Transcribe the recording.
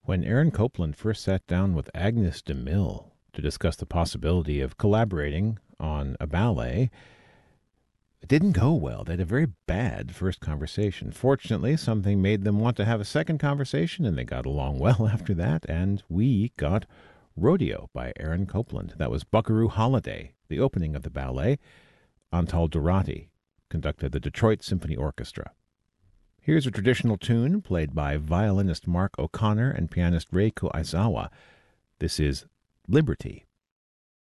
When Aaron Copland first sat down with Agnes de Mille to discuss the possibility of collaborating on a ballet, it didn't go well. They had a very bad first conversation. Fortunately, something made them want to have a second conversation, and they got along well after that, and we got Rodeo by Aaron Copland. That was Buckaroo Holiday, the opening of the ballet. Antal Dorati conducted the Detroit Symphony Orchestra. Here's a traditional tune played by violinist Mark O'Connor and pianist Reiko Aizawa. This is Liberty.